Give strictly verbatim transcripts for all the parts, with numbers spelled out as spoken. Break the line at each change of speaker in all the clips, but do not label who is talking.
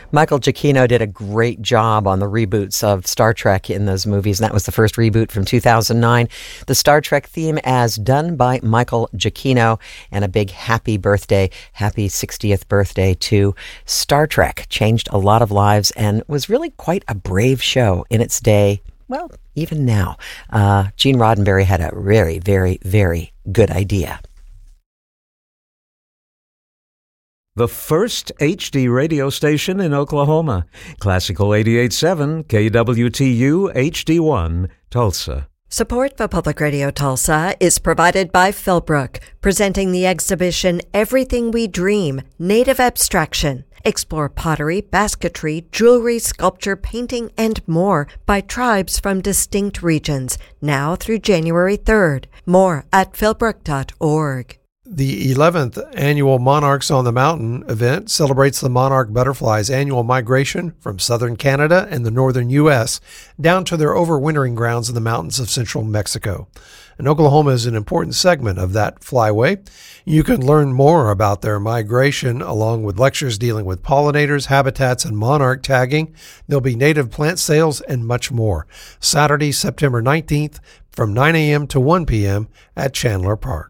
Michael Giacchino did a great job on the reboots of Star Trek in those movies, and that was the first reboot from two thousand nine. The Star Trek theme as done by Michael Giacchino, and a big happy birthday, happy sixtieth birthday to Star Trek. Changed a lot of lives and was really quite a brave show in its day. Well, even now. Uh, Gene Roddenberry had a very, very, very good idea.
The first H D radio station in Oklahoma. Classical eighty-eight point seven, K W T U H D one, Tulsa.
Support for Public Radio Tulsa is provided by Philbrook, presenting the exhibition Everything We Dream, Native Abstraction. Explore pottery, basketry, jewelry, sculpture, painting, and more by tribes from distinct regions, now through January third. More at philbrook dot org.
The eleventh annual Monarchs on the Mountain event celebrates the monarch butterfly's annual migration from southern Canada and the northern U S down to their overwintering grounds in the mountains of central Mexico. And Oklahoma is an important segment of that flyway. You can learn more about their migration along with lectures dealing with pollinators, habitats, and monarch tagging. There'll be native plant sales and much more. Saturday, September nineteenth from nine a.m. to one p.m. at Chandler Park.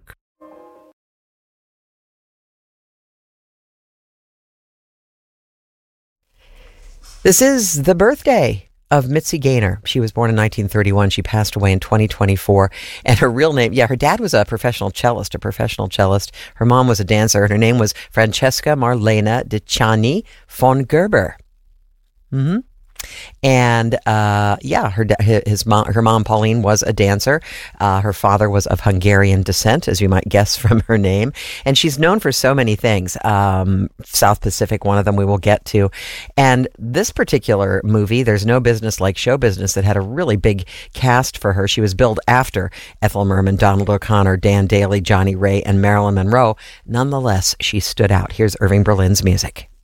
This is the birthday of Mitzi Gaynor. She was born in nineteen thirty-one. She passed away in twenty twenty-four. And her real name, yeah, her dad was a professional cellist, a professional cellist. Her mom was a dancer, and her name was Francesca Marlena de Chani von Gerber. Mm-hmm. And uh, yeah, her his mom, her mom Pauline was a dancer. Uh, her father was of Hungarian descent, as you might guess from her name. And she's known for so many things. Um, South Pacific, one of them we will get to. And this particular movie, There's No Business Like Show Business, that had a really big cast for her. She was billed after Ethel Merman, Donald O'Connor, Dan Daly, Johnny Ray, and Marilyn Monroe. Nonetheless, she stood out. Here's Irving Berlin's music.